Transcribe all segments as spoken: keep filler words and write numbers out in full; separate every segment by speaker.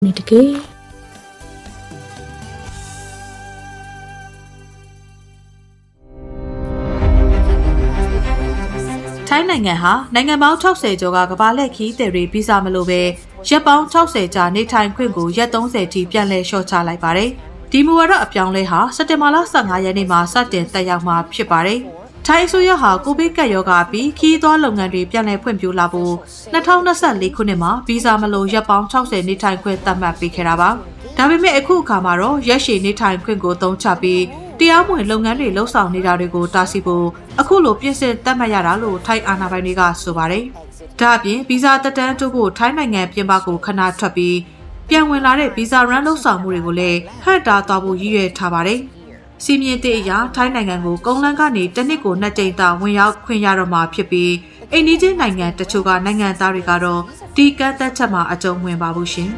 Speaker 1: နေတကယ်
Speaker 2: ထိုင်းနိုင်ငံဟာနိုင်ငံပေါင်း၆၀ကျော်ကကမ္ဘာလက်ခီးသည်တွေပြီးစားမလို့ပဲရက်ပေါင်း၆၀ကြာနေထိုင်ခွင့်ကိုရက်၃၀ထိပြန်လည်လျှော့ချလိုက်ပါတယ်။ဒီမူဝါဒအပြောင်းလဲဟာစက်တင်ဘာလ၁၅ရက်နေ့မှာစတင်တက်ရောက်မှာဖြစ်ပါတယ်။ထိုင်းအစိုးရဟာကိုဗစ်ကပ်ရောဂါပြီးခီးသွွားလုပ်ငန်းတွေပြန်လည်ဖွံ့ဖြိုးလာဖို့၂၀၂၄ခုနှစ်မှာဗီဇာမလိုရက်ပေါင်း၆၀နေထိုင်ခွင့်သတ်မှတ်ပေးခဲ့တာပါ။ဒါပေမဲ့အခုအခါမှာတော့ရက်ရှည်နေထိုင်ခွင့်ကိုသုံးချပြီးတရားမဝင်လုပ်ငန်းတွေလှုပ်ဆောင်နေတာတွေကိုတားဆီးဖို့အခုလိုပြင်ဆင်သတ်မှတ်ရတာလို့ထိုင်းအာဏာပိုင်တွေကဆိုပါတယ်။ဒါအပြင်ဗီဇာတက်တန်းတိုးဖို့ထိုင်းနိုင်ငံပြင်ပကိုခဏထွက်ပြီးပြန်ဝင်လာတဲ့ဗီဇာရန်လှုပ်ဆောင်မှုတွေကိုလည်းဟန့်တားသွားဖို့ရည်ရွယ်ထားပါတယ်။စီမင်းတဲ့အရာထိုင်းနိုင်ငံကိုကုန်းလန်းကနေတစ်နှစ်ကိုနှစ်ကြိမ်သာဝင်ရောက်ခွင့်ရတော့မှာဖြစ်ပြီးအိန္ဒိယနိုင်ငံတချို့ကနိုင်ငံသားတွေကတော့ဒီကန့်သက်ချက်မှာအကျုံးဝင်ပါဘူးရှင်။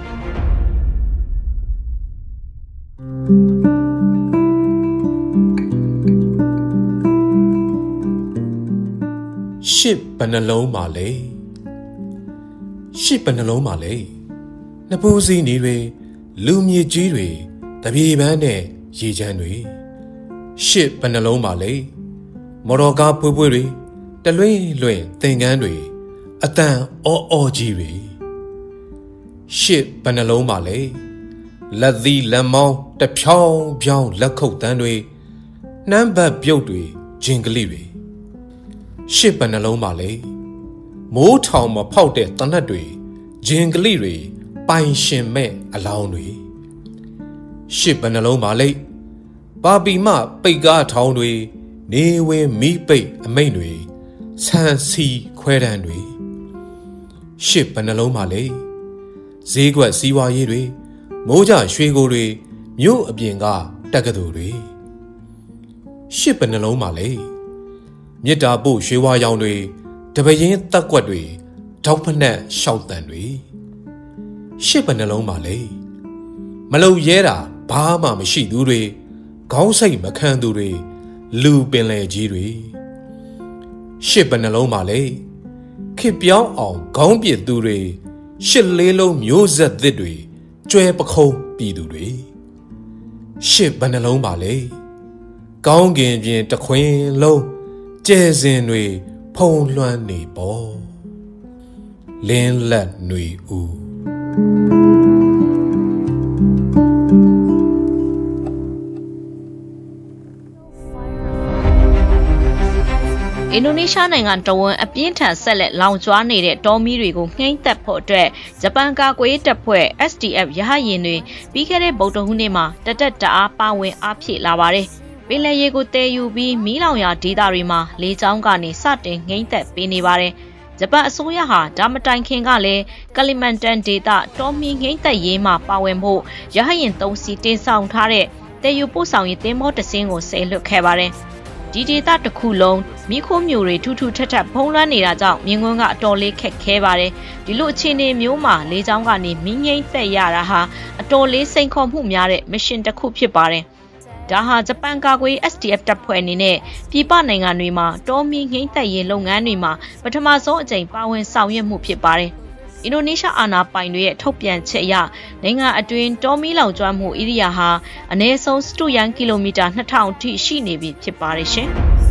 Speaker 3: ရှစ်ဘယ်နှလုံးပါလဲရှစ်ဘယ်နှလုံးပါလဲနှစ်ပူးစီနေတွေလူမြေကြီးတွေတပြေပန်းနဲ့ရေချမ်းတွေရှစ်ဘယ်နှလုံးပါလဲမော်တော်ကားဖွေးဖွေးတွေတလွင်လွင်သင်္ကန်းတွေအတန်အော်အော်ကြီးတွေရှစ်ဘယ်နှလုံးပါလဲလက်သီးလက်မောင်းတဖြောင်းဖြောင်းလက်ခုပ်တန်းတွေနှမ်းဘတ်ပြုတ်တွေဂျင်ကလေးတွေရှစ်ဘယ်နှလုံးပါလဲမိုးထောင်မဖောက်တဲ့တနတ်တွေဂျင်ကလေးတွေပိုင်ရှင်မဲ့အလောင်းတွေရှစ်ဘယ်နှလုံးပါလဲပါပီမပိတ်ကားထောင်းတွေနေဝင်မီးပိတ်အမိတ်တွေဆန်စီခွဲတန်းတွေရှစ်ဘယ်နှလုံးပါလဲဈေးကွက်စီးပွားရေးတွေမိုးကြရွှေကိုတွေမြို့အပြင်ကတက္ကသိုလ်တွေရှစ်ဘယ်နှလုံးပါလဲမြစ်တာပို့ရွှေဝါရောင်တွေတပရင်တက်ကွက်တွေတောက်ဖက်ရှောက်တန်တွေရှစ်ဘယ်နှလုံးပါလဲမလုံရဲတာဘာမှမရှိသူတွေခေါင်းစိတ်မခံသူတွေလူပင်လေကြီးတွေရှစ်ဘယ်နှလုံးပါလဲခေပြောင်းအောင်ခေါင်းပြစ်သူတွေရှစ်လေးလုံးမျိုးဆက်သစ်တွေကျွဲပခုံးပြည်သူတွေရှစ်ဘယ်နှလုံးပါလဲကောင်းကင်ပြင်တခွင်လုံးကျဲစင်တွေဖုံလွှမ်းနေပေါ်လင်းလက်ຫນွေဦး
Speaker 4: အင်ဒိုနီးရှားနိုင်ငံတဝန်းအပြင်းထန်ဆက်လက်လောင်ကျွမ်းနေတဲ့တောမီးတွေကိုနှိမ့်သက်ဖို့အတွက်ဂျပန်ကာကွယ်ရေးတပ်ဖွဲ့ S D F ရဟတ်ယာဉ်တွေပြီးခဲ့တဲ့ဗုဒ္ဓဟူးနေ့မှာတတက်တအားပါဝင်အားဖြည့်လာပါတယ်။ပင်လယ်ရေကိုတည်ယူပြီးမီးလောင်ရာဒေသတွေမှာလေကြောင်းကနေစတင်နှိမ့်သက်ပေးနေပါတယ်။ဂျပန်အစိုးရဟာဒါမတိုင်ခင်ကလည်းကလီမန်တန်ဒေသတောမီးနှိမ့်သက်ရေးမှာပါဝင်ဖို့ရဟတ်ယာဉ်သုံးစီးတင်ဆောင်ထားတဲ့တည်ယူပို့ဆောင်ရေးသင်္ဘောတစ်စင်းကိုဆယ်လွှတ်ခဲ့ပါတယ်။ဒီဒေသတစ်ခုလုံးမိခိုးမျိုးတွေထူးထူးထက်ထက်ဖုံးလွှမ်းနေတာကြောင့်မြင်းကွင်းကအတော်လေးခက်ခဲပါတယ်ဒီလိုအခြေအနေမျိုးမှာလေကြောင်းကနေမီးငိမ့်သက်ရတာဟာအတော်လေးစိန်ခေါ်မှုများတဲ့မစ်ရှင်တစ်ခုဖြစ်ပါတယ်ဒါဟာဂျပန်ကာကွယ် S D F တပ်ဖွဲ့အနေနဲ့ပြည်ပနိုင်ငံတွေမှာတောမီးငိမ့်သက်ရေးလုပ်ငန်းတွေမှာပထမဆုံးအကြိမ်ပါဝင်ဆောင်ရွက်မှုဖြစ်ပါတယ်အင်ဒိုနီးရှားအာဏာပိုင်တွေရဲ့ထုတ်ပြန်ချက်အရနိုင်ငံအတွင်းတောမီးလောင်ကျွမ်းမှုဧရိယာဟာအနည်းဆုံးစတုရန်ကီလိုမီတာနှစ်ထောင်ထိရှိနေပြီဖြစ်ပါတယ်ရှင်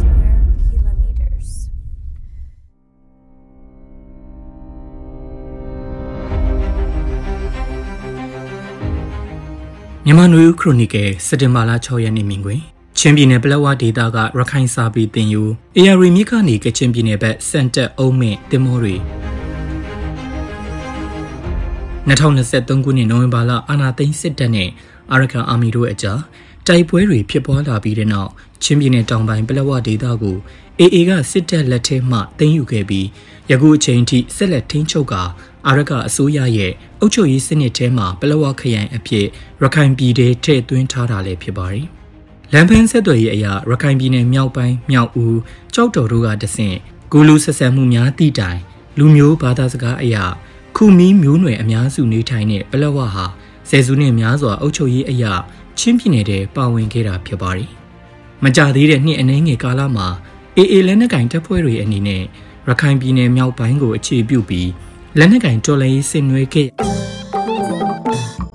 Speaker 5: မြန်မာနွေဦးခရိုနီကယ်စက်တင်ဘာလ၆ရက်နေ့မြင်ကွင်းချင်းပြည်နယ်ပလက်ဝဒေသကရခိုင်စာပေတင်ယူအေယာရီမြစ်ကနေကချင်ပြည်နယ်ဘက်စန်တက်အုံးမင့်တင်မောတွေ၂၀၂၃ခုနှစ်နိုဝင်ဘာလအာဏာသိမ်းစစ်တပ်နဲ့အာရကန်အာမီတို့အကြားတိုက်ပွဲတွေဖြစ်ပွားလာပြီးတဲ့နောက်ချင်းပြည်နယ်တောင်ပိုင်းပလက်ဝဒေသကို အေအေ ကစစ်တပ်လက်ထဲမှသိမ်းယူခဲ့ပြီးယခုအချိန်ထိဆက်လက်ထိန်းချုပ်ကာအာရကအစိုးရရဲ့အုပ်ချုပ်ရေးစနစ်ထဲမှာပလက်ဝခရိုင်အဖြစ်ရခိုင်ပြည်ထဲထည့်သွင်းထားတာလည်းဖြစ်ပါတယ်။လမ်းပန်းဆက်သွယ်ရေးအရာရခိုင်ပြည်နယ်မြောက်ပိုင်းမြောက်ဦးကြောက်တော်တို့ကတဆင့်ဂူလူဆက်ဆံမှုများတိတိုင်လူမျိုးဘာသာစကားအရာခုမီးမျိုးနွယ်အများစုနေထိုင်တဲ့ပလက်ဝဟာဆယ်စုနှစ်များစွာအုပ်ချုပ်ရေးအရာချင်းပြည်နယ်ထဲပါဝင်ခဲ့တာဖြစ်ပါတယ်။မကြသေးတဲ့နှစ်အနည်းငယ်ကာလမှာအေအေလက်နက်ကင်တပ်ဖွဲ့တွေအနေနဲ့ရခိုင်ပြည်နယ်မြောက်ပိုင်းကိုအခြေပြုပြီးလက်နက်ကင်တော်လှန်ရေးဆင်နွှဲခဲ့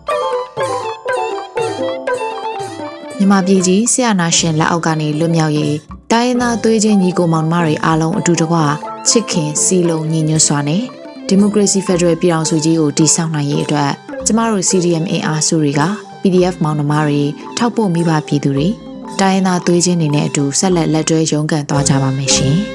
Speaker 1: မြန်မာပြည်ကြီးဆရာနာရှင်လက်အောက်ကနေလွတ်မြောက်ရေးတိုင်းရင်းသားသွေးချင်းညီကိုမောင်နှမတွေအားလုံးအတူတကွချစ်ခင်စီလုံးညီညွတ်စွာနဲ့ဒီမိုကရေစီဖက်ဒရယ်ပြည်ထောင်စုကြီးကိုတည်ဆောက်နိုင်ရေးအတွက်ကျမတို့ စီ ဒီ အမ် အင်အားစုတွေက ပီ ဒီ အက်ဖ် မောင်နှမတွေထောက်ပို့မိဘပြည်သူတွေတိုင်းရင်းသားသွေးချင်းတွေနဲ့အတူဆက်လက်လက်တွဲရုန်းကန်သွားကြပါမယ်ရှင်။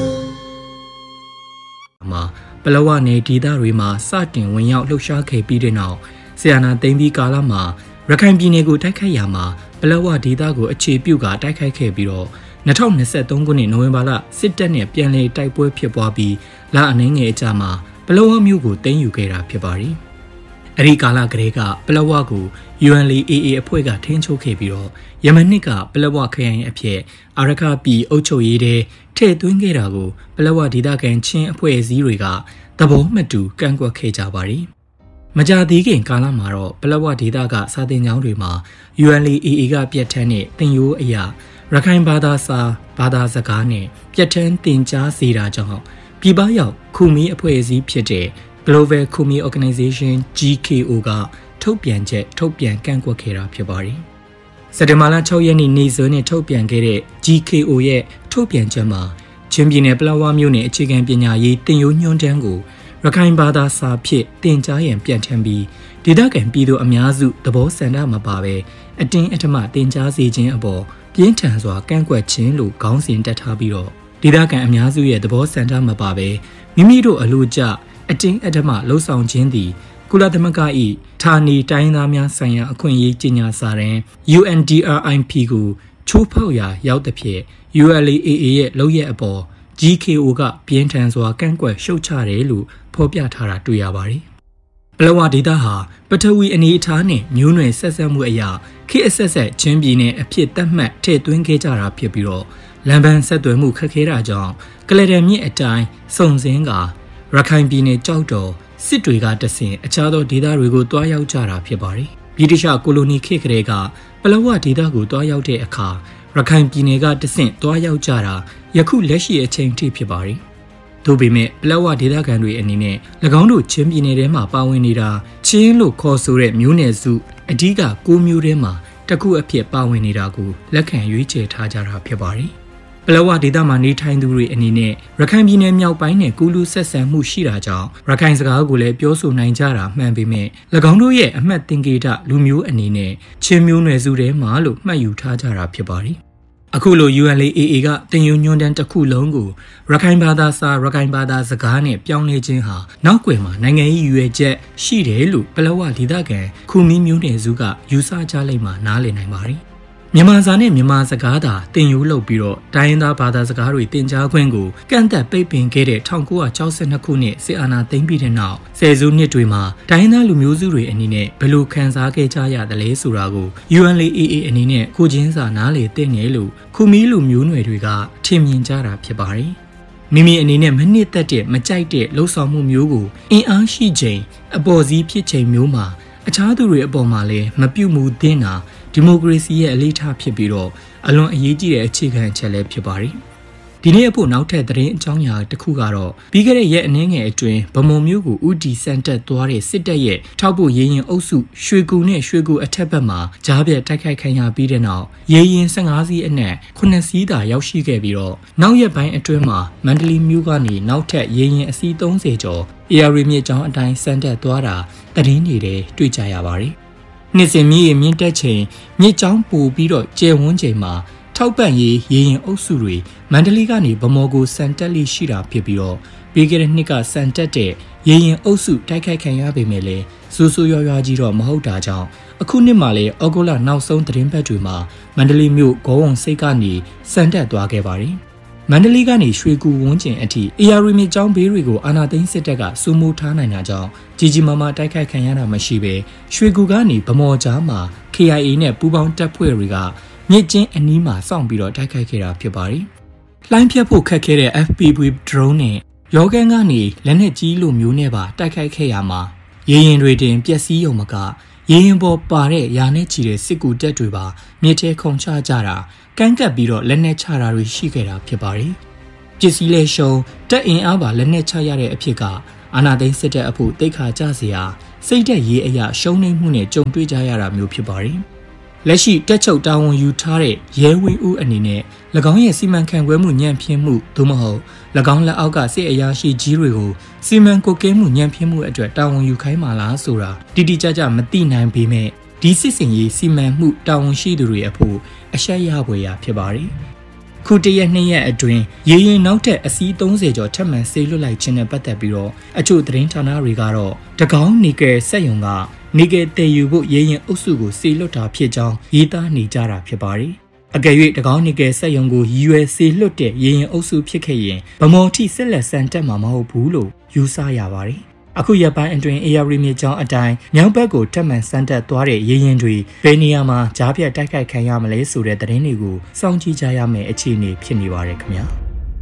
Speaker 5: မှာပလောဝနယ်ဒေသတွေမှာစတင်ဝင်ရောက်လှုပ်ရှားခဲ့ပြီးတဲ့နောက်ဆီယနာသိမ်းပြီးကာလမှာရခိုင်ပြည်နယ်ကိုတိုက်ခိုက်ရာမှာပလောဝဒေသကိုအခြေပြုကတိုက်ခိုက်ခဲ့ပြီးတော့၂၀၂၃ခုနှစ်နိုဝင်ဘာလစစ်တပ်နဲ့ပြန်လည်တိုက်ပွဲဖြစ်ပွားပြီးလအနှဲငယ်အကြာမှာပလောဝမြို့ကိုသိမ်းယူခဲ့တာဖြစ်ပါတယ်။အဲဒီကာလကလေးကပလောဝကို ယူ အန် အေ အေ အဖွဲ့ကထိန်းချုပ်ခဲ့ပြီးတော့ယမန်နှစ်ကပလောဝခရိုင်အဖြစ်အာရခပြည်အုပ်ချုပ်ရေးတဲ့ထည့်သွင်းခဲ့တာကိုပလောဝဒေသခံချင်းအဖွဲ့အစည်းတွေကသဘောမတူကန့်ကွက်ခဲ့ကြပါတယ်။မကြာသေးခင်ကာလမှာတော့ပလောဝဒေသကစာသင်ကျောင်းတွေမှာ ယူ အန် အေ အေ ကပြတ်ထန်းတဲ့သင်ရိုးအရာရခိုင်ဘာသာစာဘာသာစကားနဲ့ပြတ်ထန်းသင်ကြားစေတာကြောင့်ပြည်ပရောက်ခူမီအဖွဲ့အစည်းဖြစ်တဲ့ Global Khmer Organization ဂျီ ကေ အို ကထုတ်ပြန်ချက်ထုတ်ပြန်ကန့်ကွက်ခဲ့တာဖြစ်ပါတယ်။စက်တင်ဘာလ၆ရက်နေ့နေ့စွဲနဲ့ထုတ်ပြန်ခဲ့တဲ့ ဂျီ ကေ အို ရဲ့ထုတ်ပြန်ချက်မှာချင်းပြည်နယ်ပလောဝမြို့နယ်အခြေခံပညာရေးသင်ရိုးညွှန်းတမ်းကိုရခိုင်ဘာသာစာဖြင့်သင်ကြားရန်ပြန်ထမ်းပြီးဒေသခံပြည်သူအများစုသဘောဆန္ဒမပါဘဲအတင်းအဓမ္မသင်ကြားစေခြင်းအပေါ်ပြင်းထန်စွာကန့်ကွက်ခြင်းလို့ခေါင်းစဉ်တက်ထားပြီးတော့ဒေသခံအများစုရဲ့သဘောဆန္ဒမပါဘဲမိမိတို့အလို့ကျအတင်းအဓမ္မလှုံ့ဆော်ခြင်းသည်ကုလသမဂ္ဂ၏ဌာနေတိုင်းသားများဆိုင်ရာအခွင့်အရေးကြေညာစာတမ်း ယူ အန် ဒီ အာ အိုင် ပီ ကိုချိုးဖောက်ရာရောက်သဖြင့် ယူ အယ် အေ အေ ရဲ့လုပ်ရက်အပေါ် ဂျီ ကေ အို ကပြင်းထန်စွာကန့်ကွက်ရှုတ်ချတယ်လို့ဖော်ပြထားတာတွေ့ရပါတယ်။ပလောဝဒေသဟာပထဝီအနေအထားနဲ့မျိုးနွယ်ဆက်ဆက်မှုအရာခေတ်အဆက်ဆက်ချင်းပြည်နယ်အဖြစ်သတ်မှတ်ထည့်သွင်းခဲ့ကြတာဖြစ်ပြီးတော့လမ်းပန်းဆက်သွယ်မှုခက်ခဲတာကြောင့်ကလဒန်မြစ်အတိုင်းစုံစင်းကရခိုင်ပြည်နယ်ကြောက်တော်စစ်တွေကတဆင်အခြားသောဒေသတွေကိုတွားရောက်ကြတာဖြစ်ပါတယ်။ဗြိတိရှကိုလိုနီခေတ်ကလေးကပလောဝဒေသကိုတွားရောက်တဲ့အခါရခိုင်ပြည်နယ်ကတဆင့်တွားရောက်ကြတာယခုလက်ရှိအချိန်ထိဖြစ်ပါတယ်။သို့ပေမဲ့ပလောဝဒေသခံတွေအနေနဲ့၎င်းတို့ချင်းပြည်နယ်ထဲမှာပါဝင်နေတာချင်းလို့ခေါ်ဆိုတဲ့မျိုးနယ်စုအဓိကကိုးမျိုးထဲမှာတစ်ခုအဖြစ်ပါဝင်နေတာကိုလက်ခံရွေးချယ်ထားကြတာဖြစ်ပါတယ်။ပလောဝဒေသမှာနေထိုင်သူတွေအနေနဲ့ရခိုင်ပြည်နယ်မြောက်ပိုင်းနဲ့ကူးလူဆက်ဆံမှုရှိတာကြောင့်ရခိုင်စကားကိုလည်းပြောဆိုနိုင်ကြတာမှန်ပေမဲ့၎င်းတို့ရဲ့အမှတ်သင်္ကေတလူမျိုးအနေနဲ့ချင်းမျိုးနွယ်စုထဲမှာလို့မှတ်ယူထားကြတာဖြစ်ပါတယ်။အခုလို ယူ အန် အေ အေ ကတင်ယူညွှန်းတမ်းတစ်ခုလုံးကိုရခိုင်ဘာသာစာရခိုင်ဘာသာစကားနဲ့ပြောင်းလဲခြင်းဟာနောက်ွယ်မှာနိုင်ငံရေးရွယ်ချက်ရှိတယ်လို့ပလောဝဒေသခံခူမီမျိုးနယ်စုကယူဆကြလိမ့်မှာနားလည်နိုင်ပါတယ်။မြန်မာစာနဲ့မြန်မာစကားသာတင်ယူလုပ်ပြီးတော့တိုင်းရင်းသားဘာသာစကားတွေတင်ကြားခွင့်ကိုကန့်သက်ပိတ်ပင်ခဲ့တဲ့၁၉၆၂ခုနှစ်စစ်အာဏာသိမ်းပြီးတဲ့နောက်ဆယ်စုနှစ်တွေမှာတိုင်းရင်းသားလူမျိုးစုတွေအနေနဲ့ဘယ်လိုခံစားခဲ့ကြရသလဲဆိုတာကို ယူ အန် အေ အေ အနေနဲ့ကိုချင်းစာနားလေသိနေလို့ခူမီလူမျိုးနွယ်တွေကထင်မြင်ကြတာဖြစ်ပါတယ်။မိမိအနေနဲ့မနစ်သက်တဲ့မကြိုက်တဲ့လှုပ်ဆောင်မှုမျိုးကိုအင်အားရှိချိန်အပေါ်စီးဖြစ်ချိန်မျိုးမှာအခြားသူတွေအပေါ်မှာလည်းမပြုမှုသင့်တာဒီမိုကရေစီရဲ့အလေးထားဖြစ်ပြီးတော့အလွန်အရေးကြီးတဲ့အခြေခံအချက်လည်းဖြစ်ပါတယ်။ဒီနေ့အဖို့နောက်ထပ်သတင်းအကြောင်းအရာတစ်ခုကတော့ပြီးခဲ့တဲ့ရက်အနည်းငယ်အတွင်းဗမုံမျိုးကိုဦးတီစန်တက်သွားတဲ့စစ်တပ်ရဲ့ထောက်ပို့ရေးရင်အုပ်စုရွှေကူနဲ့ရွှေကူအထက်ဘက်မှာကြားပြတ်တိုက်ခိုက်ခံရပြီးတဲ့နောက်ရေးရင်၁၅စီးအနက်ခုနှစ်စီးသာရောက်ရှိခဲ့ပြီးတော့နောက်ရက်ပိုင်းအတွင်းမှာမန္တလေးမြို့ကနေနောက်ထပ်ရေးရင်အစီး၃၀ကျော်အေအာရီမြစ်ကြောင်းအတိုင်းစန်တက်သွားတာသတင်းတွေတွေ့ကြရပါတယ်။နှစ်စဉ်မြင့်မြင့်တက်ချိန်မြစ်ကြောင်းပိုပြီးတော့ကျယ်ဝန်းချိန်မှာထောက်ပံ့ရေးရေရင်အုပ်စုတွေမန္တလေးကနေဗမော်ကိုစံတက်လိရှိတာဖြစ်ပြီးတော့ပြီးခဲ့တဲ့နှစ်ကစံတက်တဲ့ရေရင်အုပ်စုတိုက်ခိုက်ခံရပေမဲ့လည်းစူးစူးရွားရွားကြီးတော့မဟုတ်တာကြောင့်အခုနှစ်မှာလည်းဩဂုတ်လနောက်ဆုံးသတင်းပတ်တွေမှာမန္တလေးမြို့ဂေါဝုံစိတ်ကနေစံတက်သွားခဲ့ပါတယ်။မန္တလေးကနေရွှေကူဝန်းကျင်အထိအေအာရီမြစ်ကြောင်းဘေးတွေကိုအာနာသိန်းစစ်တပ်ကစုမိုးထားနိုင်တာကြောင့်ကြီးကြီးမားမားတိုက်ခိုက်ခံရတာမရှိပဲရွှေကူကနေဗမော်ကြားမှာ ကေ အိုင် အေ နဲ့ပူးပေါင်းတပ်ဖွဲ့တွေကမြစ်ကျင်းအနီးမှာစောင့်ပြီးတော့တိုက်ခိုက်ခဲ့တာဖြစ်ပါတယ်။လှိုင်းဖြတ်ဖို့ခက်ခဲတဲ့ အက်ဖ် ပီ ဗီ drone နဲ့ရောကန်ကနေလက်နက်ကြီးလိုမျိုးနဲ့ပါတိုက်ခိုက်ခဲ့ရမှာရေရင်တွေတင်ပျက်စီးရုံမကရေရင်ပေါ်ပါတဲ့ရာနဲ့ချီတဲ့စစ်ကူတပ်တွေပါမြစ်ထဲခုန်ချကြတာကန့်ကပ်ပြီးတော့လက်နက်ချတာတွေရှိခဲ့တာဖြစ်ပါတယ်။ပစ္စည်းလဲရှုံတက်အင်အားပါလက်နက်ချရတဲ့အဖြစ်ကအာနာသိန်းစစ်တပ်အဖို့တိတ်ခါကြစရာစိတ်သက်ရေးအရာရှုံးနေမှုနဲ့ကြုံတွေ့ကြရတာမျိုးဖြစ်ပါတယ်။လက်ရှိတက်ချုပ်တာဝန်ယူထားတဲ့ရဲဝင်းဦးအနေနဲ့၎င်းရဲ့စီမံခန့်ခွဲမှုညံ့ဖျင်းမှုသို့မဟုတ်၎င်းလက်အောက်ကစစ်အရာရှိကြီးတွေကိုစီမံကွပ်ကဲမှုညံ့ဖျင်းမှုအတွက်တာဝန်ယူခိုင်းမှလားဆိုတာတိတိကျကျမသိနိုင်ပေမဲ့ဒီစစ်စင်ရေးစီမံမှုတာဝန်ရှိသူတွေအဖို့အရှက်ရဖွယ်ရာဖြစ်ပါတယ်။ခုတရက်နှစ်ရက်အတွင်းရေရင်နောက်ထပ်အစီးသုံးဆယ်ကျော်ထပ်မံဆေးလွတ်လိုက်ခြင်းနဲ့ပတ်သက်ပြီးတော့အချို့သတင်းဌာနတွေကတော့တကောင်းနီကယ်စက်ရုံကနေကယ်တည်ယူဖို့ရေရင်အုပ်စုကိုဆေးလွတ်တာဖြစ်ကြောင်းရေးသားနေကြတာဖြစ်ပါတယ်။အကယ်၍တကောင်းနီကယ်စက်ရုံကိုရည်ရွယ်ဆေးလွတ်တဲ့ရေရင်အုပ်စုဖြစ်ခဲ့ရင်ဗမော်ထိဆက်လက်ဆန်တက်မှာမဟုတ်ဘူးလို့ယူဆရပါတယ်။အခုရပိုင်းအတွင်း အေ အာရီ မြေကျောင်းအတိုင်းမြောက်ဘက်ကိုတက်မှန်စမ်းတက်သွားတဲ့ရေရင်တွေဘယ်နေရာမှာကြားပြတ်တိုက်ခိုက်ခံရမလဲဆိုတဲ့သတင်းတွေကိုစောင့်ကြည့်ကြရမယ့်အခြေအနေဖြစ်နေပါတယ်ခင်ဗျာ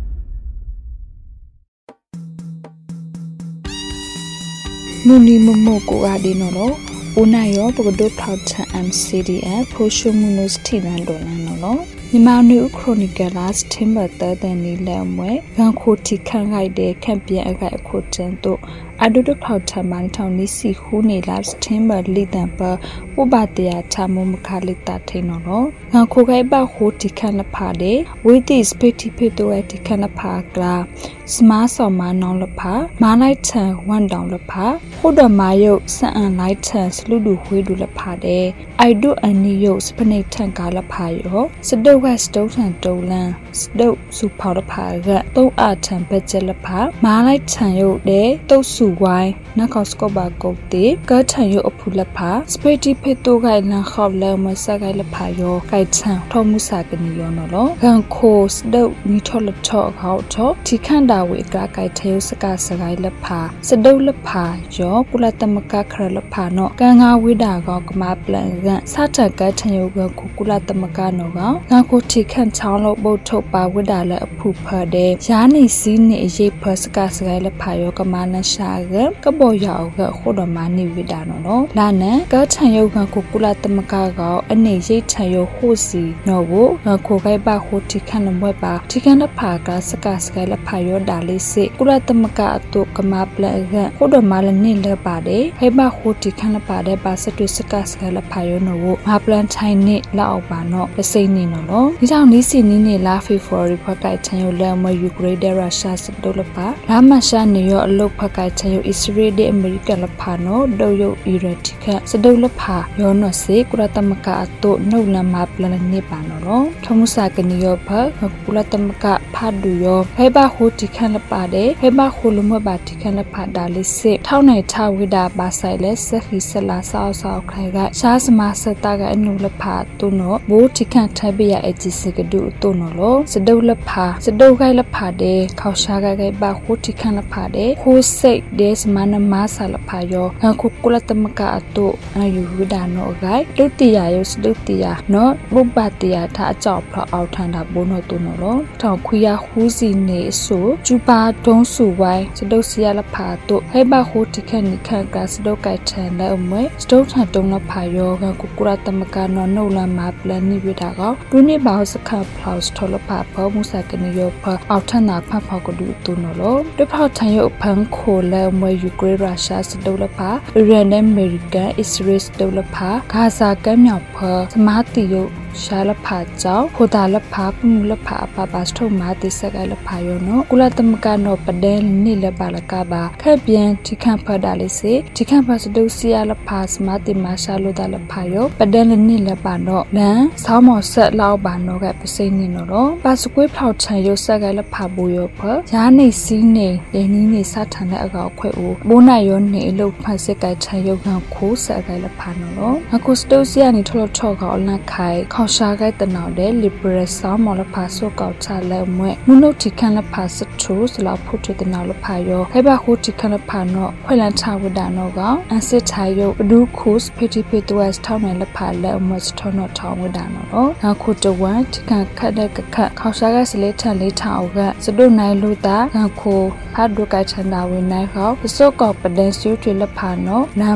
Speaker 6: နူနီမမိုကိုရာဒီနော်လို့ဦးနိုင်ရောပကဒုတ်ထောက်ချန် အမ် စီ ဒီ အက် ဖိုရှိုမူနိုစတီနန်ဒေါ်နန်နော်မြန်မာနယူခရိုနီကယ်လာစ်တင်ဘာတာတဲ့နီလမ်ဝဲဂန်ခိုတီခန့်ခိုက်တဲ့ခန့်ပြန်အခိုက်အခုတန်တို့အဒုတ်ထောက်ချမန်ထောင်နီစီခူနေလာစ်တင်ဘာလီတန်ပါဥပဒေယာချမမခါလီတာထေနော်နော်ဂန်ခိုခိုက်ပါခိုတီခန့်လဖာတဲ့ဝိတိစပတီဖေတိုအတီခန့်လဖာကလာစမားဆော်မာနောင်လဖာမာလိုက်ချန်ဝန်တောင်လဖာခုဒမာယုတ်စအန်လိုက်ချန်စလူဒူဝေဒူလဖာတဲ့အိုက်ဒုအန်နီယုတ်စပနိထန်ကာလဖာယောစဒုဝက်စတုံထန်တုံလန်စဒုစုဖော်လဖာကတုံးအထန်ဘက်ကျလဖာမာလိုက်ချန်ယုတ်တဲ့တုတ်စုဝိုင်းနခော့စကောဘာကုတ်တေကထန်ယုတ်အဖူလဖာစပတီဖေတိုဂိုင်လန်ခေါလမဆာဂိုင်လဖာယောဂိုင်ချန်ထောမှုစာကနီယောနော်လောဂန်ခိုစဒုနီထောလထောခေါထောတီခန်တာဝေကဂိုင်ထေယစကစဂိုင်လဖာစဒုလဖာယောကုလတမကခရလဖာနောကန်ငါဝိဒါကောကမပလန်ကစထကထန်ယုတ်ကကုလတမကနောကဂန်ခိုတီခန်ချောင်းလို့ဘုတ်ထုတ်ပါဝိဒါလအဖူဖတဲ့ယာနီစီနေရိပ်ဖစကစဂိုင်လဖာယောကမနရှာကကဘောယောကခုဒမနိဝိဒါနောနောလာနန်ကထန်ယုတ်ကကုလတမကကောအနေရိတ်ထန်ယုတ်ဟိုစီနော်ကိုခိုခိုက်ပါခိုတီခန်လမွဲပါတီခန်လဖာကစကစဂိုင်လဖာယောဒါလေးစေကုလတမကအတုကမပလကခုဒမလနေလပါတယ်ဟဲပါခိုတီခန်လပါတယ်ပါစတွစကစဂိုင်လဖာယောနော်ကိုမပလန်ထိုင်နေလောက်ပါနော်ပစိနေနော်လောဒီကြောင့်နီးစီနီးနေလာဖေဖော်ဝါရီဖက်ကိုက်ချန်ယိုလမယူကရိန်းဒရုရှားစဒိုလပါလာမရှာနေရောအလုတ်ဖက်ကိုက်ချန်ယိုအစ္စရေးဒေအမေရိကန်လဖာနော်ဒိုယိုအီရတ်တိခစဒိုလဖာယောနော်စေကုလတမကအတုနှုတ်လမပလန်နေပါနော်လောထမှုစာကနီယောဖက်ကုလတမကဖတ်ဒူယောဟဲပါခိုတီခန်လပါတယ်ဟဲပါခိုလမဘာတီခန်လဖာဒါလေးစစ်ထောင်းနိုင်ထဝိဒါပါဆိုင်လဲစခီဆလာဆောက်ဆောက်ခိုင်ကရှားစမစတာကအနုလဖာတုနောဘိုးတီခန်ထဘရအဂျီစကဒူတုနောလောစဒုလဖာစဒုခိုင်လဖာတဲ့ခေါရှားကကဘာခိုတီခန်လဖာတဲ့ခိုစိတ်ဒဲစမနမဆာလဖာယောခုကုလတမကအတုအယူဝိဒါနောဂိုင်ဒုတိယယောစဒုတိယနောဘုပ္ပတယထအကြောက်ဖအောက်ထန်တာဘိုးနောတုနောလောထောင်ခွေရဟူးစီနေဆိုကျူပါဒုံးစုဝိုင်းစဒုစီယလဖာတုဟဲဘာခိုတီခန်နိခန်ကစဒုကိုက်ထန်လဲအမွဲစဒုထန်တုံလဖာယောကကုကုရတမကနောနှုတ်လမပလန်နိဝိဒါကောဒုနိဘောစခဖလောက်စထလဖာဘောမူစကနီယောဖအောက်ထန်နာဖဖောက်ကဒူတုနောလောဒဖောက်ထန်ယောဖန်ခိုလဲအမွဲယူကရိရုရှားစဒုလဖာအီရန်နဲ့အမေရိကန်အစ္စရေးစဒုလဖာဂါဇာကမ်းမြောင်ဖသမာတီယောရှာလဖာကြောင့်ခိုတာလဖာပမှုလဖာပပစထုမာတိစကလဖာယောနောကုလတမကနောပဒဲနိလပါလကပါခက်ပြန်တိခန့်ဖဒါလေးစေတိခန့်ဖစဒုစီယလဖာစမတိမာရှာလိုတာလဖာယောပဒဲနိလပါနောလန်ဆောင်းမော်ဆက်လောက်ပါနောကပစိနေနောလောပါစကွေးဖောက်ချန်ယောစကလဖာဘူယောဖယာနေစီနေဒဲနီးနေစထန်တဲ့အကောက်ခွဲ့ဦးဘိုးနိုင်ယောနေအလုတ်ဖတ်စကချန်ယောကခိုးစကလဖာနောလောအခုစဒုစီယနိထလထောကောလန်ခိုင်ခေါရှားကိုက်တနောက်တဲ့ liberal ဆောင်းမော်လဖာဆောကောက်ချလဲမွဲမုနုတ်တီခန်လဖာစထူစလာဖုတ်တဲ့နောက်လဖာယောဟဲဘာခိုတီခန်လဖာနောခွေလန်ချဝဒနောကအန်စစ်ထိုင်ယုဒူခုစဖီတီဖီတဝက်ထောင်းနယ်လဖာလဲမွဲစထောနောထောင်းဝဒနောနော်အခုတဝမ်တီခန်ခတ်တဲ့ကခတ်ခေါရှားကစလေထန်လေးထောင်းကစဒုနိုင်လူတာငခိုဖတ်ဒုကိုက်ချန်တာဝင်နိုင်ခေါဆောကောက်ပဒန်စီထွေလဖာနောနာမ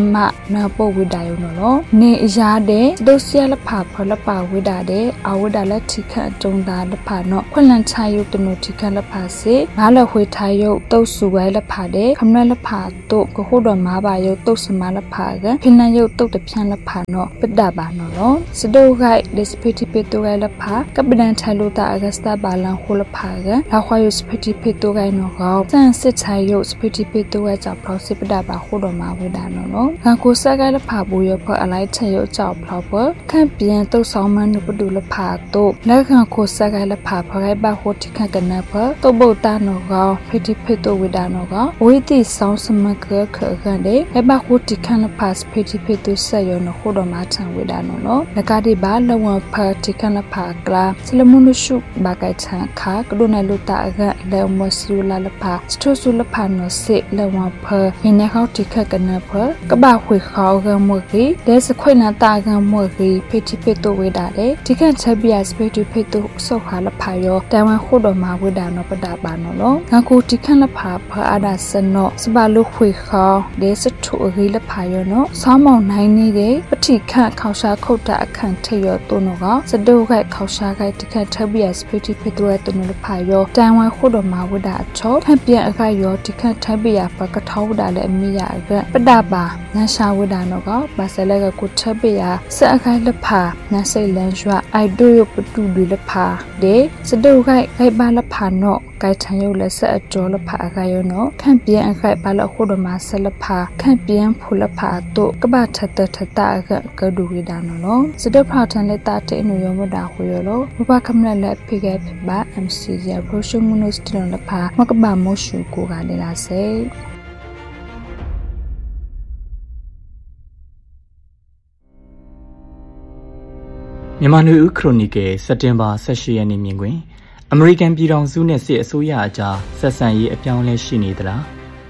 Speaker 6: နာပို့ဝိဒါယနော်နေအရာတဲ့ဒုစရလဖာဖလပါဝိဒါတဲ့အဝိဒါလက်ထိခတ်တုံတာလဖာနော်ခွလန်ချယုတနုထိခတ်လဖာစေဘာလခွေထားယုတုတ်စုဝဲလဖာတဲ့ခမလလဖာတို့ကခုတော်မာပါယုတုတ်စမလဖာကဖိနယုတုတ်တပြန်လဖာနော်ပဒပါနော်စဒိုဂိုက်ဒစ်ပီတီပီတိုဂိုင်လဖာကပဒန်ထိုင်လိုတာအဂစတာဘာလန်ခိုလဖာကလာခွာယုစပီတီပီတိုဂိုင်နော်ကောစန်စစ်ချယုစပီတီပီတိုဂိုင်ကြောင့်ဖလောစစ်ပဒပါခုတော်မာဝိဒါနော်နော်ငါကိုစဂိုင်လဖာဘူယဖအလိုက်ချယုကြောင့်ဖလောပခန့်ပြန်တုတ်ဆောင်မနုပဒူလဖာတို့လက်ခံကိုစဂိုင်လဖာဖခိုင်ဘဟိုတိခကနဖတုတ်ဘုတ်တာနော်ကောဖီတီပီတိုဝိဒါနော်ကောဝိတိဆောင်စမကခကန်တဲ့ဟဘဟိုတိခန်လဖာစပီတီပီတိုဆက်ယောနော်ခုတော်မာချံဝိဒါနော်နော်လကတိဘာလဝဖတိခန်လဖာကလာစလမုနရှုဘာကိုင်ချန်ခါကဒိုနယ်လူတာကလေမဆူလာလဖာစထိုဆူလဖာနော်စေလဝဖဟင်းနေခေါတိခကနဖကဘာခွေခေါကမွေကြီးဒဲစခွေနာတာကမွေကြီးဖီတီပီတိုဝိဒါတဲ့တိခန်ချက်ပြစပီတီပီတိုဆောက်ခါလဖာယောတဝန်ခုတော်မာဝိဒါနော်ပဒါပါနော်လောငါကိုတိခန်လဖာဖအာဒါစနောစဘာလူခွေခေါဒဲစထူအကြီးလဖာယောနော်ဆောင်းမောင်နိုင်နေတဲ့ပတိခန့်ခေါရှာခုတ်တာအခန့်ထယောတုံနောကစဒိုခိုက်ခေါရှာခိုက်တိခတ်ထဘီယစပီတီဖီတိုရတုံလဖာယောတန်ဝခုတော်မာဝဒအချောဖန်ပြန်အခါယောတိခတ်ထဘီယပကထောဝဒလည်းအမိယကပဒပါနရှာဝဒနောကဘာဆလကကုထဘီယစအခိုက်လဖာနဆိတ်လန်ရွာအိုက်ဒိုယပတူဒီလဖာဒေစဒိုခိုက်ခိုက်ပါလဖာနောကိုက်ထန်ယုလက်ဆက်အကျော်လဖာအခါယောနောခန့်ပြန်အခါပါလခုတော်မာဆလဖာခန့်ပြန်ဖူလဖာတို့ကပထတထတာကကဒူဝိဒါနော်စဒဖာထန်လက်တာတဲ့နုယမဒါခွေရောဘဘခမလလက်ဖိကဖဘာ အမ် စီ ရပရိုရှုံမနုစတလဖာမကဘာမိုရှုကိုကလည်းလာစေ
Speaker 5: မြန်မာနွေဦးခရိုနီကယ်စက်တင်ဘာ၁၈ရက်နေ့မြင်ကွင်းအမေရိကန်ပြည်ထောင်စုနဲ့စစ်အစိုးရအကြားဆက်ဆံရေးအပြောင်းအလဲရှိနေသလား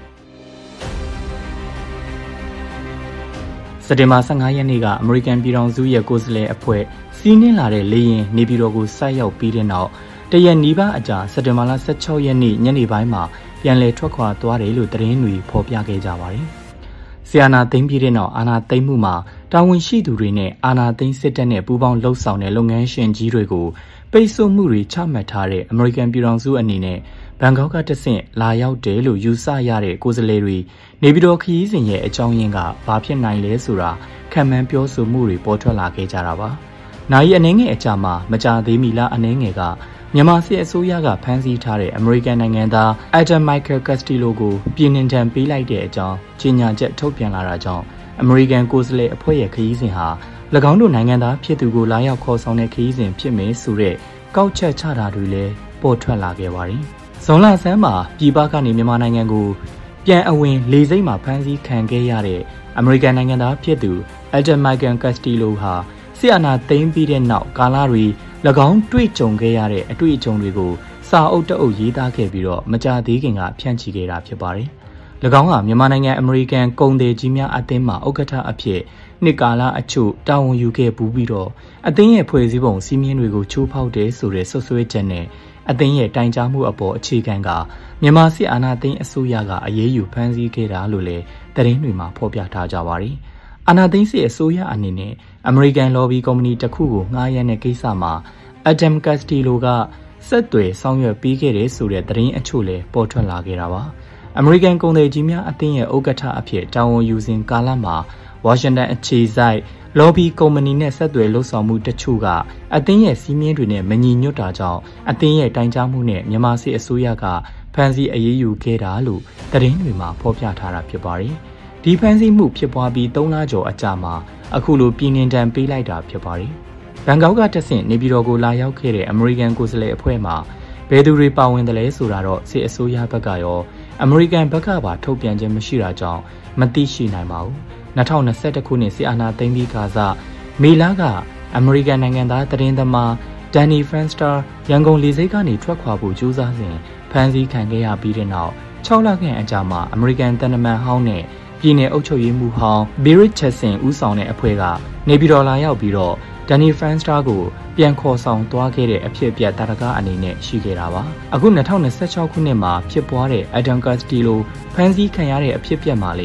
Speaker 5: စက်တင်ဘာ၁၅ရက်နေ့ကအမေရိကန်ပြည်ထောင်စုရဲ့ကိုယ်စားလှယ်အဖွဲ့စီးနင်းလာတဲ့လေယာဉ်နေပြည်တော်ကိုဆိုက်ရောက်ပြီးတဲ့နောက်တရက်နီးပါးအကြာစက်တင်ဘာလ၁၆ရက်နေ့ညနေပိုင်းမှာပြန်လည်ထွက်ခွာသွားတယ်လို့သတင်းတွေဖော်ပြခဲ့ကြပါတယ်။ဆီယနာသိမ်းပြီးတဲ့နောက်အာဏာသိမ်းမှုမှာတာဝန်ရှိသူတွေနဲ့အာဏာသိမ်းစစ်တပ်နဲ့ပူးပေါင်းလှုပ်ဆောင်တဲ့လုပ်ငန်းရှင်ကြီးတွေကိုပိတ်ဆို့မှုတွေချမှတ်ထားတဲ့အမေရိကန်ပြည်ထောင်စုအနေနဲ့ဘန်ကောက်ကတဆင့်လာရောက်တယ်လို့ယူဆရတဲ့ကိုယ်စားလှယ်တွေနေပြည်တော်ခရီးစဉ်ရဲ့အကြောင်းရင်းကဘာဖြစ်နိုင်လဲဆိုတာခံမှန်းပြောဆိုမှုတွေပေါ်ထွက်လာခဲ့ကြတာပါ။နိုင်အနှဲငယ်အကြမှာမကြသေးမီလားအနှဲငယ်ကမြန်မာစစ်အစိုးရကဖမ်းဆီးထားတဲ့အမေရိကန်နိုင်ငံသားအဒမ်မိုက်ကယ်ကက်စတီလိုကိုပြည်နှင်ဒဏ်ပေးလိုက်တဲ့အကြောင်းကြေညာချက်ထုတ်ပြန်လာတာကြောင့်အမေရိကန်ကိုယ်စားလှယ်အဖွဲ့ရဲ့ခရီးစဉ်ဟာ၎င်းတို့နိုင်ငံသားဖြစ်သူကိုလာရောက်ခေါ်ဆောင်တဲ့ခရီးစဉ်ဖြစ်မယ်ဆိုတဲ့ကောက်ချက်ချတာတွေလည်းပေါ်ထွက်လာခဲ့ပါတယ်။ဇွန်လဆန်းမှာပြည်ပကနေမြန်မာနိုင်ငံကိုပြန်အဝင်လေဆိပ်မှာဖမ်းဆီးခံခဲ့ရတဲ့အမေရိကန်နိုင်ငံသားဖြစ်သူအဒမ်မိုက်ကယ်ကက်စတီလိုဟာဆီအာနာသိမ်းပြီးတဲ့နောက်ကာလတွေ၎င်းတွေ့ကြုံခဲ့ရတဲ့အတွေ့အကြုံတွေကိုစာအုပ်တအုပ်ရေးသားခဲ့ပြီးတော့မကြာသေးခင်ကဖြန့်ချီခဲ့တာဖြစ်ပါတယ်။၎င်းကမြန်မာနိုင်ငံအမေရိကန်ကုန်သည်ကြီးများအသင်းမှဥက္ကဋ္ဌအဖြစ်နှစ်ကာလအချို့တာဝန်ယူခဲ့ပူးပြီးတော့အသင်းရဲ့ဖွဲ့စည်းပုံစည်းမျဉ်းတွေကိုချိုးဖောက်တယ်ဆိုတဲ့ဆွဆွဲချက်နဲ့အသင်းရဲ့တိုင်ကြားမှုအပေါ်အခြေခံကမြန်မာစစ်အာဏာသိမ်းအစိုးရကအရေးယူဖမ်းဆီးခဲ့တာလို့လည်းသတင်းတွေမှာဖော်ပြထားကြပါတယ်။အာဏာသိမ်းစစ်အစိုးရအနေနဲ့အမေရိကန်လော်ဘီကုမ္ပဏီတစ်ခုကိုငှားရမ်းတဲ့ကိစ္စမှာအဒမ်ကက်စတီလိုကဆက်သွယ်ဆောင်ရွက်ပေးခဲ့တဲ့ဆိုတဲ့သတင်းအချို့လည်းပေါ်ထွက်လာခဲ့တာပါ။အမေရိကန်ကုန်သည်ကြီးများအသင်းရဲ့ဥက္ကဋ္ဌအဖြစ်တာဝန်ယူစဉ်ကာလမှာဝါရှင်တန်အခြေစိုက်လော်ဘီကုမ္ပဏီနဲ့ဆက်သွယ်လှုပ်ဆောင်မှုတချို့ကအသင်းရဲ့စီးမြင်တွေနဲ့မညီညွတ်တာကြောင့်အသင်းရဲ့တိုင်ကြားမှုနဲ့မြန်မာစစ်အစိုးရကဖမ်းဆီးအရေးယူခဲ့တာလို့သတင်းတွေမှာဖော်ပြထားတာဖြစ်ပါတယ်။ဒီဖမ်းဆီးမှုဖြစ်ပွားပြီးသုံးလကျော်အကြာမှာအခုလိုပြည်နှင်ဒဏ်ပေးလိုက်တာဖြစ်ပါတယ်။ဘန်ကောက်ကတဆင့်နေပြည်တော်ကိုလာရောက်ခဲ့တဲ့အမေရိကန်ကိုယ်စားလှယ်အဖွဲ့မှာဘယ်သူတွေပါဝင်တယ်လဲဆိုတာတော့စစ်အစိုးရဘက်ကရောအမေရိကန်ဘက်ကပါထုတ်ပြန်ခြင်းမရှိတာကြောင့်မသိရှိနိုင်ပါဘူး။၂၀၂၁ခုနှစ်စစ်အာဏာသိမ်းပြီးကစားမေလကအမေရိကန်နိုင်ငံသားသတင်းသမားဒန်နီဖရန်စတာရန်ကုန်လေဆိပ်ကနေထွက်ခွာဖို့ကြိုးစားစဉ်ဖမ်းဆီးခံခဲ့ရပြီးတဲ့နောက်၆လခန့်အကြာမှာအမေရိကန်တန်တမန်ဟောင်းနဲ့ပြည်내အုပ်ချုပ်ရေးမှူးဟောင်းဘီရစ်ချက်ဆင်ဦးဆောင်တဲ့အဖွဲ့ကနေပြည်တော်လာရောက်ပြီးတော့ဒန်နီဖရန်စတာကိုပြန်ခေါ်ဆောင်သွားခဲ့တဲ့အဖြစ်အပျက်တာရကအနေနဲ့ရှိခဲ့တာပါအခု၂၀၂၆ခုနှစ်မှာဖြစ်ပွားတဲ့အဒမ်ကက်စတီလိုဖမ်းဆီးခံရတဲ့အဖြစ်အပျက်မှာလေ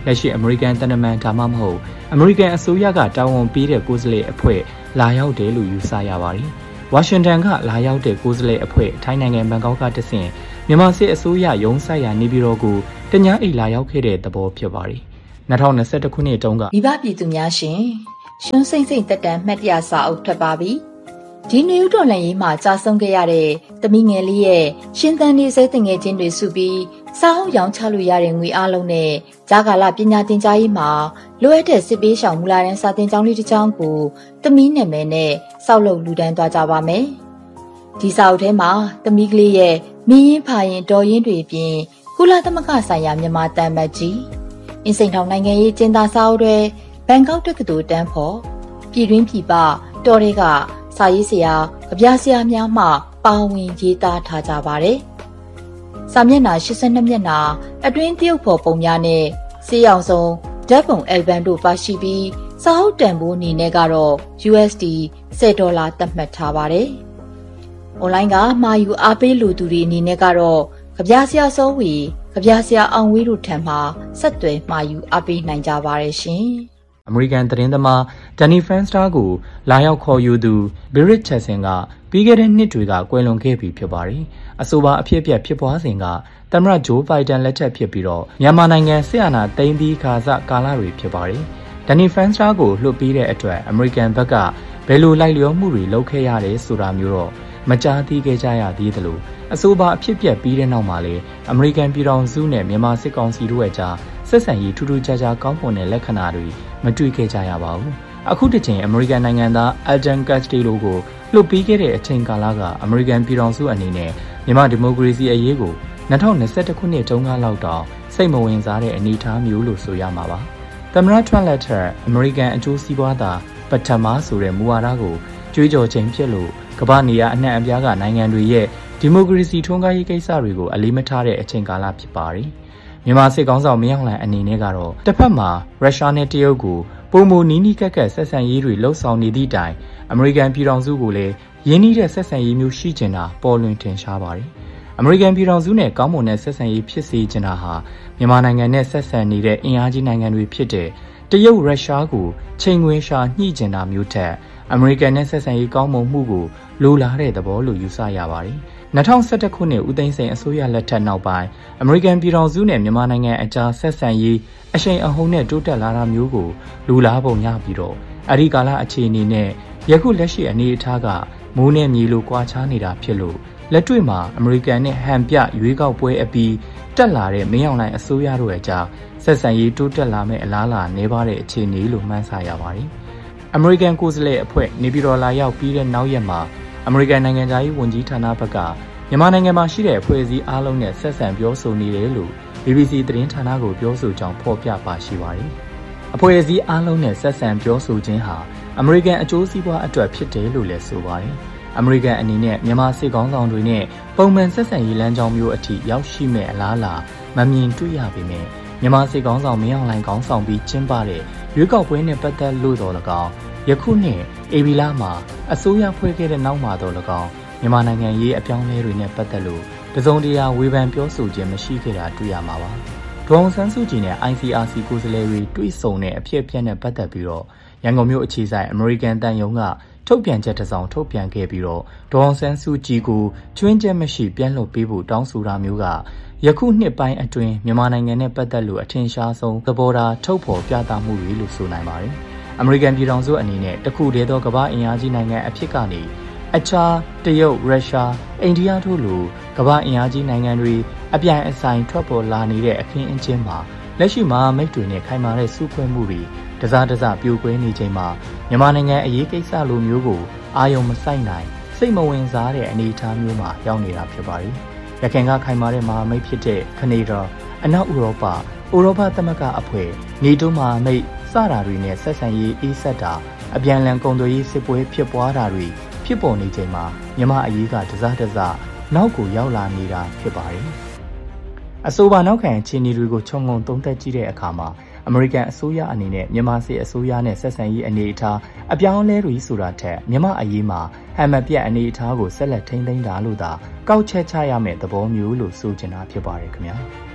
Speaker 5: လက်ရှိအမေရိကန်တနမန်ဒါမှမဟုတ်အမေရိကန်အစိုးရကတာဝန်ပေးတဲ့ကိုယ်စားလှယ်အဖွဲ့လာရောက်တယ်လို့ယူဆရပါတယ်။ဝါရှင်တန်ကလာရောက်တဲ့ကိုယ်စားလှယ်အဖွဲ့ထိုင်းနိုင်ငံဘန်ကောက်ကတဆင့်မြန်မာစစ်အစိုးရရုံးဆိုင်ရာနေပြည်တော်ကိုတညအိတ်လာရောက်ခဲ့တဲ့သဘောဖြစ်ပါတယ်။၂၀၂၁ခုနှစ်တုန်းက
Speaker 1: မိဘပြည်သူများရှင်ရှွန်းစိမ့်စိမ့်တက်တန်မှတ်တရစာအုပ်ထွက်ပါပြီ။ဒီနေဦးတော်လှန်ရေးမှာကြာဆုံးခဲ့ရတဲ့သမီးငယ်လေးရဲ့ရှင်သန်နေစေတငယ်ချင်းတွေစုပြီးစာအုပ်ရောင်းချလို့ရတဲ့ငွေအားလုံးနဲ့ဂျာကာလပညာသင်ကြားရေးမှာလိုအပ်တဲ့စစ်ပေးရှောင်မူလာတန်းစာသင်ကျောင်းလေးတစ်ကျောင်းကိုသမီးနာမည်နဲ့စောက်လုပ်လူတန်းသွားကြပါမယ်။ဒီစာအုပ်ထဲမှာသမီးကလေးရဲ့မင်းရင်ဖာရင်တော်ရင်တွေပြင်ကုလသမဂ္ဂဆိုင်ရာမြန်မာတန်မတ်ကြီးအင်းစိန်ထောင်နိုင်ငံရေးကျင်းသားစာအုပ်တွေဘန်ကောက်တက္ကသိုလ်တန်းဖို့ပြည်တွင်းပြည်ပတော်တွေကစာရေးဆရာကြပြဆရာများမှပါဝင်ရေးသားထားကြပါတယ်။စာမျက်နှာ၈၂မျက်နှာအတွင်းတရုတ်ဖော်ပုံများနဲ့စေးရောင်စုံဓာတ်ပုံအယ်ဘမ်တို့ပါရှိပြီးစာအုပ်တန်ဖိုးအနေနဲ့ကတော့ ယူအက်စ်ဒီဆယ်ဒေါ်လာသတ်မှတ်ထားပါတယ်။ online ကမှာယူအားပေးလူသူတွေအနေနဲ့ကတော့ကြပြဆရာစောဝီကြပြဆရာအောင်ဝေးတို့ထံမှဆက်သွယ်မှာယူအားပေးနိုင်ကြပါတယ်ရှင်။
Speaker 5: အမေရိကန်သတင်းသမားဒန်နီဖရန်စတာကိုလာရောက်ခေါ်ယူသူဘီရစ်ချက်ဆင်ကပြီးခဲ့တဲ့နှစ်တွေကကွယ်လွန်ခဲ့ပြီဖြစ်ပါတယ်။အဆိုပါအဖြစ်အပျက်ဖြစ်ပွားစဉ်ကသမ္မတဂျိုးဘိုင်ဒန်လက်ထက်ဖြစ်ပြီးတော့မြန်မာနိုင်ငံစစ်အာဏာသိမ်းပြီးခါစကာလတွေဖြစ်ပါတယ်။ဒန်နီဖရန်စတာကိုလွှတ်ပြီးတဲ့အတွက်အမေရိကန်ဘက်ကဘယ်လိုလိုက်လျောမှုတွေလုပ်ခဲ့ရတယ်ဆိုတာမျိုးတော့မကြားသိခဲ့ကြရသေးသလိုအဆိုပါအဖြစ်အပျက်ပြီးတဲ့နောက်မှာလည်းအမေရိကန်ပြည်ထောင်စုနဲ့မြန်မာစစ်ကောင်စီတို့ရဲ့ကြားဆက်ဆံရေးထူးထူးခြားခြားကောင်းမွန်တဲ့လက္ခဏာတွေမတွေ့ခဲ့ကြရပါဘူး။အခုတစ်ချိန်အမေရိကန်နိုင်ငံသားအယ်ဒန်ကတ်စတီလိုကိုလွှတ်ပေးခဲ့တဲ့အချိန်ကာလကအမေရိကန်ပြည်ထောင်စုအနေနဲ့မြန်မာဒီမိုကရေစီအရေးကို၂၀၂၁ခုနှစ်တုန်းကလောက်တောင်စိတ်မဝင်စားတဲ့အနေအထားမျိုးလို့ဆိုရမှာပါ။သမ္မတထရန့်လက်ထက်အမေရိကန်အကျိုးစီးပွားသာပထမဆိုတဲ့မူဝါဒကိုကြွေးကြော်ခြင်းဖြစ်လို့ကမ္ဘာနေရာအနှံ့အပြားကနိုင်ငံတွေရဲ့ဒီမိုကရေစီထွန်းကားရေးကိစ္စတွေကိုအလေးမထားတဲ့အချိန်ကာလဖြစ်ပါတယ်။မြန်မာစစ်ကောင်ဆောင်မင်းအောင်လှိုင်အနေနဲ့ကတော့တစ်ဖက်မှာရုရှားနဲ့တရုတ်ကိုပုံမနီးနီးကက်ကက်ဆက်ဆံရေးတွေလှုပ်ဆောင်နေသည့်တိုင်အမေရိကန်ပြည်ထောင်စုကိုလည်းရင်းနှီးတဲ့ဆက်ဆံရေးမျိုးရှိကျင်တာပေါ်လွင်ထင်ရှားပါတယ်။အမေရိကန်ပြည်ထောင်စုနဲ့ကောင်းမွန်တဲ့ဆက်ဆံရေးဖြစ်စေချင်တာဟာမြန်မာနိုင်ငံနဲ့ဆက်ဆံနေတဲ့အင်အားကြီးနိုင်ငံတွေဖြစ်တဲ့တရုတ်ရုရှားကိုချိန်ခွင်ရှာညှိကျင်တာမျိုးထက်အမေရိကန်နဲ့ဆက်ဆံရေးကောင်းမွန်မှုကိုလိုလားတဲ့သဘောလို့ယူဆရပါတယ်။၂၀၁၁ခုနှစ်ဦးသိန်းစိန်အစိုးရလက်ထက်နောက်ပိုင်းအမေရိကန်ပြည်ထောင်စုနဲ့မြန်မာနိုင်ငံအကြားဆက်ဆံရေးအရှိန်အဟုန်နဲ့တိုးတက်လာတာမျိုးကိုလူလားပုံရပြီးတော့အဒီကာလအခြေအနေနဲ့ယခုလက်ရှိအနေအထားကမိုးနဲ့မြေလိုကွာခြားနေတာဖြစ်လို့လက်တွေ့မှာအမေရိကန်နဲ့ဟန်ပြရွေးကောက်ပွဲအပြီးတက်လာတဲ့မင်းအောင်လှိုင်အစိုးရတို့ရဲ့ကြားဆက်ဆံရေးတိုးတက်လာမဲ့အလားအလာနေပါတဲ့အခြေအနေလို့မှန်းဆရပါတယ်။အမေရိကန်ကိုယ်စားလှယ်အဖွဲ့နေပြည်တော်လာရောက်ပြီးတဲ့နောက်ရက်မှာအမေရိကန်နိုင်ငံသားရေးဝန်ကြီးဌာနဘက်ကမြန်မာနိုင်ငံမှာရှိတဲ့အဖွဲ့အစည်းအားလုံးနဲ့ဆက်ဆံပြောဆိုနေတယ်လို့ ဘီဘီစီ သတင်းဌာနကိုပြောဆိုကြောင်းဖော်ပြပါရှိပါတယ်။အဖွဲ့အစည်းအားလုံးနဲ့ဆက်ဆံပြောဆိုခြင်းဟာအမေရိကန်အကျိုးစီးပွားအတွက်ဖြစ်တယ်လို့လည်းဆိုပါတယ်။အမေရိကန်အနေနဲ့မြန်မာစစ်ကောင်ဆောင်တွေနဲ့ပုံမှန်ဆက်ဆံရေးလမ်းကြောင်းမျိုးအထိရောက်ရှိမဲ့အလားအလာမမြင်တွေ့ရပေမဲ့မြန်မာစစ်ကောင်ဆောင်မင်းအောင်လှိုင်ကောင်ဆောင်ပြီးကျင်းပတဲ့ရွေးကောက်ပွဲနဲ့ပတ်သက်လို့တော်၎င်းယခုနှစ်ဧပြီလမှာအစိုးရဖွဲ့ခဲ့တဲ့နောက်မှာတော်၎င်းမြန်မာနိုင်ငံရေးအပြောင်းအလဲတွေနဲ့ပတ်သက်လို့တစုံတရာဝေဖန်ပြောဆိုခြင်းမရှိခဲ့တာတွေ့ရမှာပါ။ဒေါ်အောင်ဆန်းစုကြည်နဲ့ အိုင် စီ အာ စီ ကိုယ်စားလှယ်တွေတွေ့ဆုံတဲ့အဖြစ်အပျက်နဲ့ပတ်သက်ပြီးတော့ရန်ကုန်မြို့အခြေဆိုင်အမေရိကန်တန်ယုံကထုတ်ပြန်ချက်တစ်စောင်ထုတ်ပြန်ခဲ့ပြီးတော့ဒေါ်အောင်ဆန်းစုကြည်ကိုကျွင်းချက်မရှိပြန်လွှတ်ပေးဖို့တောင်းဆိုတာမျိုးကယခုနှစ်ပိုင်းအတွင်းမြန်မာနိုင်ငံနဲ့ပတ်သက်လို့အထင်ရှားဆုံးသဘောထားထုတ်ဖော်ပြသမှုတွေလို့ဆိုနိုင်ပါတယ်။အမေရိကန်ပြည်ထောင်စုအနေနဲ့တခုတည်းသောကမ္ဘာအင်အားကြီးနိုင်ငံအဖြစ်ကနေအခြားတရုတ်ရုရှားအိန္ဒိယတို့လိုကမ္ဘာအင်အားကြီးနိုင်ငံတွေအပြိုင်အဆိုင်ထွက်ပေါ်လာနေတဲ့အခင်းအကျင်းမှာလက်ရှိမှာမိတ်တွေနဲ့ခိုင်မာတဲ့စုဖွဲ့မှုတွေတစားတစားပြိုကွဲနေချိန်မှာမြန်မာနိုင်ငံအရေးကိစ္စလိုမျိုးကိုအာရုံမစိုက်နိုင်စိတ်မဝင်စားတဲ့အနေအထားမျိုးမှာရောက်နေတာဖြစ်ပါတယ်။ရခိုင်ကခိုင်မာတဲ့မဟာမိတ်ဖြစ်တဲ့ကနေဒါအနောက်ဥရောပဥရောပသမဂ္ဂအဖွဲ့နေတိုးမဟာမိတ်စတာတွေနဲ့ဆက်ဆံရေးအေးဆက်တာအပြန်အလှန်ကုန်သွယ်ရေးစစ်ပွဲဖြစ်ပွားတာတွေဖြစ်ပေါ်နေချိန်မှာမြန်မာအရေးကတစားတစားနောက်ကိုရောက်လာနေတာဖြစ်ပါတယ်။အဆိုပါနောက်ခံအခြေအနေတွေကိုခြုံငုံသုံးသပ်ကြည့်တဲ့အခါမှာအမေရိကန်အစိုးရအနေနဲ့မြန်မာစစ်အစိုးရနဲ့ဆက်ဆံရေးအနေအထားအပြောင်းအလဲတွေဆိုတာထက်မြန်မာအရေးမှာဟန်မပြတ်အနေအထားကိုဆက်လက်ထိန်းသိမ်းတာလို့သာကောက်ချက်ချရမယ့်သဘောမျိုးလို့ဆိုချင်တာဖြစ်ပါတယ်ခင်ဗျာ။